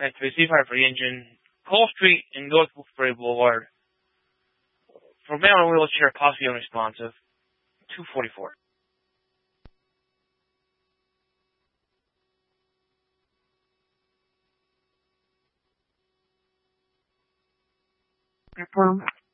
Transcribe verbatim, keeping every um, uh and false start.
Activate C five for the engine. Cole Street and North Wilkes-Barre Boulevard. For male in a wheelchair, possibly unresponsive. two forty-four. Confirm.